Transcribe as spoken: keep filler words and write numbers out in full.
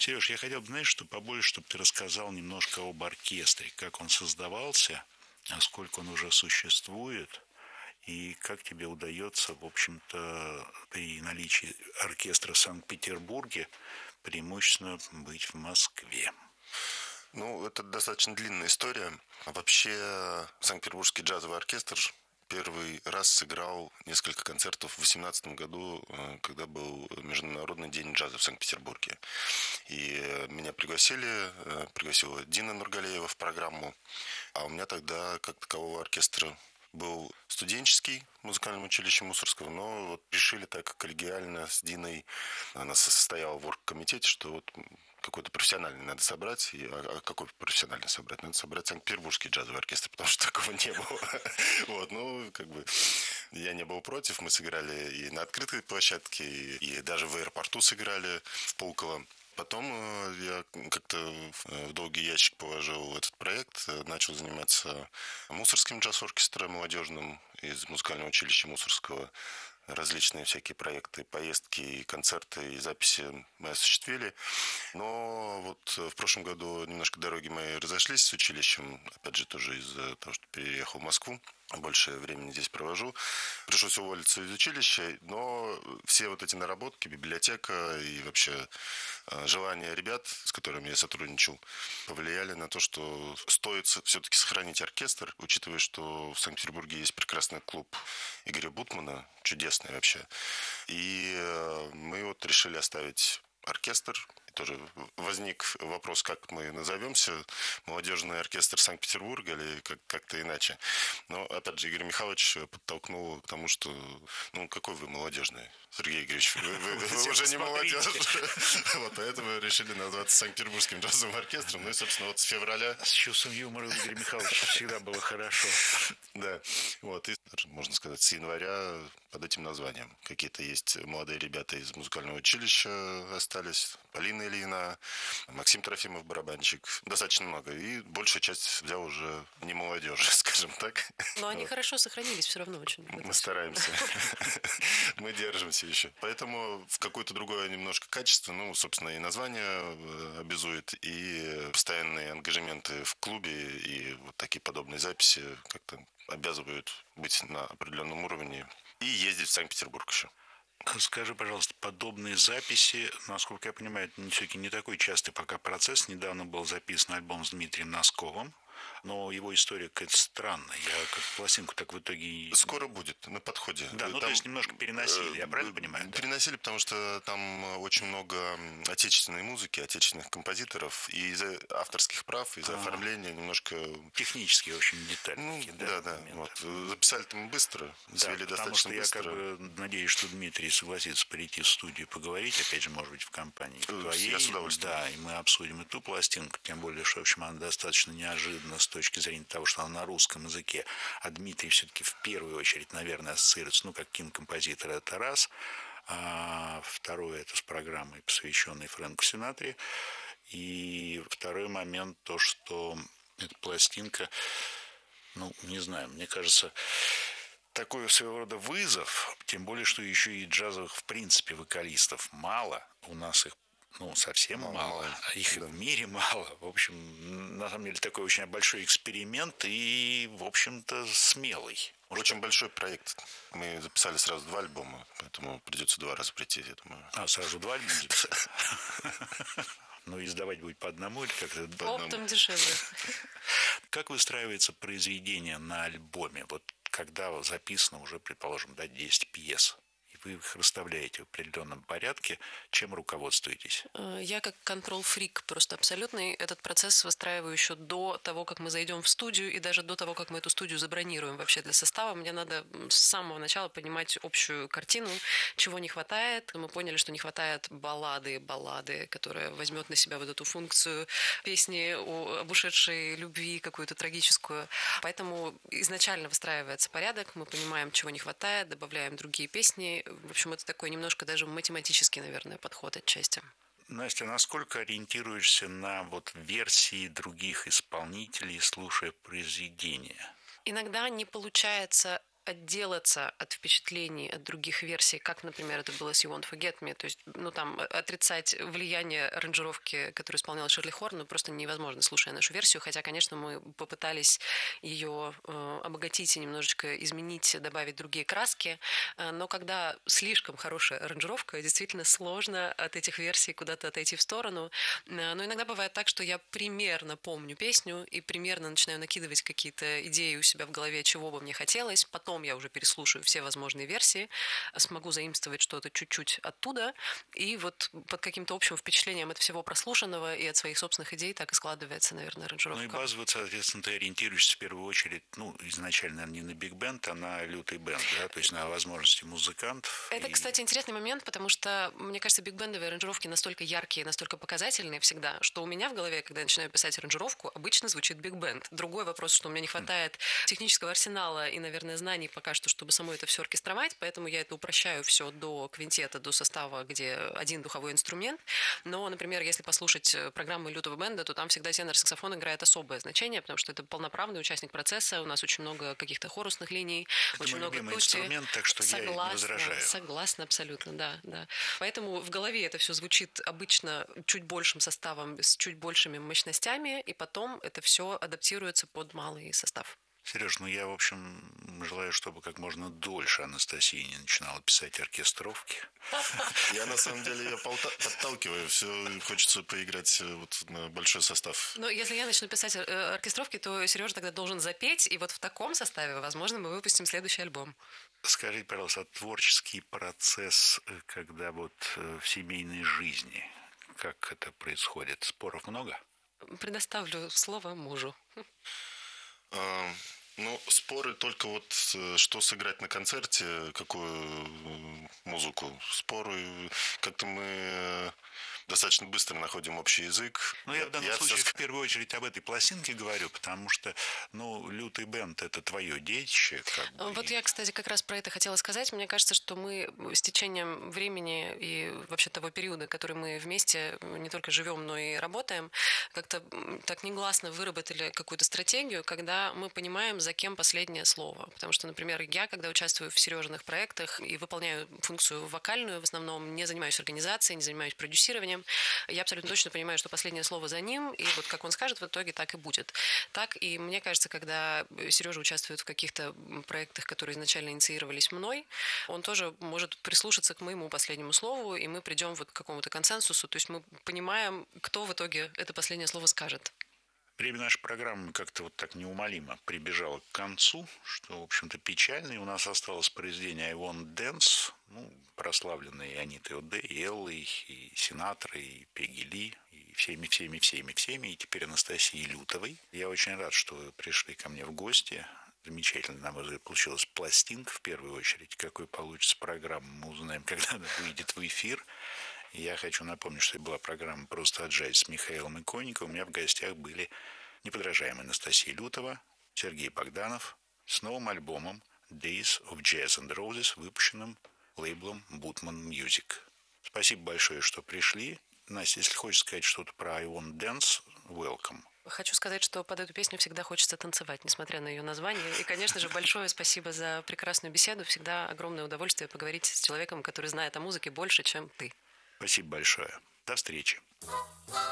Сереж, я хотел бы, знаешь, что побольше, чтобы ты рассказал немножко об оркестре, как он создавался, а сколько он уже существует, и как тебе удается, в общем-то, при наличии оркестра в Санкт-Петербурге преимущественно быть в Москве. Ну, это достаточно длинная история. А вообще, Санкт-Петербургский джазовый оркестр первый раз сыграл несколько концертов в две тысячи восемнадцатом году, когда был Международный день джаза в Санкт-Петербурге. И меня пригласили, пригласила Дина Нургалеева в программу. А у меня тогда, как такового оркестра, был студенческий в музыкальном училище Мусорского, но вот решили так коллегиально с Диной, она состояла в оргкомитете, что вот какой-то профессиональный надо собрать. И, а, а какой профессиональный собрать? Надо собрать Санкт-Петербургский джазовый оркестр, потому что такого не было. Вот, ну, как бы я не был против. Мы сыграли и на открытой площадке, и даже в аэропорту сыграли в Пулково. Потом я как-то в долгий ящик положил этот проект, начал заниматься Мусорским джаз-оркестром молодежным из музыкального училища Мусорского. Различные всякие проекты, поездки, концерты и записи мы осуществили. Но вот в прошлом году немножко дороги мои разошлись с училищем. Опять же, тоже из-за того, что переехал в Москву. Больше времени здесь провожу. Пришлось уволиться из училища, но все вот эти наработки, библиотека и вообще желание ребят, с которыми я сотрудничал, повлияли на то, что стоит все-таки сохранить оркестр, учитывая, что в Санкт-Петербурге есть прекрасный клуб Игоря Бутмана, чудесный вообще. И мы вот решили оставить оркестр. И тоже возник вопрос, как мы назовемся, молодежный оркестр Санкт-Петербурга или как- как-то иначе. Но, опять же, Игорь Михайлович подтолкнул к тому, что, ну, какой вы молодежный, Сергей Игоревич, вы, вы- вы уже не молодежь. Вот, поэтому решили назваться Санкт-Петербургским джазовым оркестром. Ну и, собственно, вот с февраля... С чувством юмора у Игоря Михайловича всегда было хорошо. Да, вот, и, можно сказать, с января под этим названием. Какие-то есть молодые ребята из музыкального училища остались, Полина Ильина, Максим Трофимов, барабанщик, достаточно много. И большая часть взял уже не молодежи, скажем так. Но они Вот. хорошо сохранились все равно очень. Мы стараемся. Мы держимся еще. Поэтому в какое-то другое немножко качество, ну, собственно, и название обязует, и постоянные ангажементы в клубе, и вот такие подобные записи как-то обязывают быть на определенном уровне и ездить в Санкт-Петербург еще. Скажи, пожалуйста, подобные записи, насколько я понимаю, это все-таки не такой частый пока процесс. Недавно был записан альбом с Дмитрием Носковым, но его история какая-то странная. Я как пластинку так в итоге... Скоро будет, на подходе. Да, ну там, то есть немножко переносили, я правильно понимаю? Переносили, да? Потому что там очень много отечественной музыки, отечественных композиторов, и из-за авторских прав, из-за а, оформления немножко... Технические очень детали. Ну, такие, да, да. да вот. Записали-то мы быстро, да, свели достаточно я быстро. Как бы надеюсь, что Дмитрий согласится прийти в студию поговорить, опять же, может быть, в компании твоей. Я с удовольствием. Да, и мы обсудим и ту пластинку, тем более, что, в общем, она достаточно неожиданна с точки зрения того, что она на русском языке. А Дмитрий все-таки в первую очередь, наверное, ассоциируется, ну, как кинокомпозитор, это раз. А второе, это с программой, посвященной Фрэнку Синатре. И второй момент, то, что эта пластинка, ну, не знаю, мне кажется... Такой своего рода вызов, тем более, что еще и джазовых, в принципе, вокалистов мало. У нас их, ну, совсем мало. мало. Их да. в мире мало. В общем, на самом деле, такой очень большой эксперимент и, в общем-то, смелый. Может, очень большой проект. Мы записали сразу два альбома, поэтому придется два раза прийти, я думаю. А, сразу два альбома записали? Ну, издавать будет по одному или как-то по одному? Оптом дешевле. Как выстраивается произведение на альбоме? Вот когда записано уже, предположим, да, десять пьес, и вы их расставляете в определенном порядке, чем руководствуетесь? Я как контрол-фрик просто абсолютный. Этот процесс выстраиваю еще до того, как мы зайдем в студию, и даже до того, как мы эту студию забронируем вообще для состава. Мне надо с самого начала понимать общую картину, чего не хватает. Мы поняли, что не хватает баллады, баллады, которая возьмет на себя вот эту функцию песни об ушедшей любви, какую-то трагическую. Поэтому изначально выстраивается порядок, мы понимаем, чего не хватает, добавляем другие песни. В общем, это такой немножко даже математический, наверное, подход отчасти. Настя, насколько ориентируешься на вот версии других исполнителей, слушая произведения? Иногда не получается отделаться от впечатлений от других версий, как, например, это было с You Won't Forget Me, то есть, ну, там, отрицать влияние аранжировки, которую исполняла Шерли Хорн, ну, просто невозможно, слушая нашу версию, хотя, конечно, мы попытались ее э, обогатить и немножечко изменить, добавить другие краски, э, но когда слишком хорошая аранжировка, действительно сложно от этих версий куда-то отойти в сторону, э, но иногда бывает так, что я примерно помню песню и примерно начинаю накидывать какие-то идеи у себя в голове, чего бы мне хотелось. Потом я уже переслушаю все возможные версии, смогу заимствовать что-то чуть-чуть оттуда. И вот под каким-то общим впечатлением от всего прослушанного и от своих собственных идей так и складывается, наверное, аранжировка. Ну и базово, соответственно, ты ориентируешься в первую очередь, ну, изначально, наверное, не на биг-бенд, а на лютый бенд, да, то есть на возможности музыкантов. Это, и... кстати, интересный момент, потому что, мне кажется, биг-бендовые аранжировки настолько яркие, настолько показательные всегда, что у меня в голове, когда я начинаю писать аранжировку, обычно звучит биг-бенд. Другой вопрос, что у меня не хватает технического арсенала и, наверное, знаний пока что, чтобы самой это все оркестровать, поэтому я это упрощаю все до квинтета, до состава, где один духовой инструмент. Но, например, если послушать программы лютого бенда, то там всегда тенор-саксофон играет особое значение, потому что это полноправный участник процесса, у нас очень много каких-то хорусных линий, это очень мой много любимый тути. инструмент, так что согласна, я не возражаю. Согласна абсолютно, да, да. Поэтому в голове это все звучит обычно чуть большим составом, с чуть большими мощностями, и потом это все адаптируется под малый состав. Сереж, ну я, в общем, желаю, чтобы как можно дольше Анастасия не начинала писать оркестровки. Я, на самом деле, ее подталкиваю. Все хочется поиграть вот на большой состав. Но если я начну писать оркестровки, то Сережа тогда должен запеть, и вот в таком составе, возможно, мы выпустим следующий альбом. Скажи, пожалуйста, творческий процесс, когда вот в семейной жизни, как это происходит? Споров много? Предоставлю слово мужу. А, ну, споры только вот, что сыграть на концерте, какую музыку. Споры, как-то мы достаточно быстро находим общий язык. Ну, я, я в данном я случае все... в первую очередь об этой пластинке говорю, потому что, ну, лютый бенд — это твое детище. Как бы, вот и... я, кстати, как раз про это хотела сказать. Мне кажется, что мы с течением времени и вообще того периода, который мы вместе не только живем, но и работаем, как-то так негласно выработали какую-то стратегию, когда мы понимаем, за кем последнее слово. Потому что, например, я, когда участвую в Сережиных проектах и выполняю функцию вокальную, в основном не занимаюсь организацией, не занимаюсь продюсированием, я абсолютно точно понимаю, что последнее слово за ним, и вот как он скажет, в итоге так и будет. Так и мне кажется, когда Сережа участвует в каких-то проектах, которые изначально инициировались мной, он тоже может прислушаться к моему последнему слову, и мы придем вот к какому-то консенсусу, то есть мы понимаем, кто в итоге это последнее слово скажет. Время нашей программы как-то вот так неумолимо прибежало к концу, что, в общем-то, печально. И у нас осталось произведение «I Want Dance», ну, прославленные Анитой О'Дей, и Эллой, и Синатрой, и Пегги Ли, и всеми-всеми-всеми-всеми, и теперь Анастасией Лютовой. Я очень рад, что вы пришли ко мне в гости. Замечательно, на мой взгляд, получилась пластинка в первую очередь. Какой получится программа, мы узнаем, когда она выйдет в эфир. Я хочу напомнить, что это была программа «Просто отжать» с Михаилом Иконниковым. У меня в гостях были неподражаемая Анастасия Лютова, Сергей Богданов с новым альбомом «Days of Jazz and Roses», выпущенным лейблом Bootman Music. Спасибо большое, что пришли. Настя, если хочешь сказать что-то про «I Want Dance», welcome. Хочу сказать, что под эту песню всегда хочется танцевать, несмотря на ее название. И, конечно же, большое спасибо за прекрасную беседу. Всегда огромное удовольствие поговорить с человеком, который знает о музыке больше, чем ты. Спасибо большое. До встречи.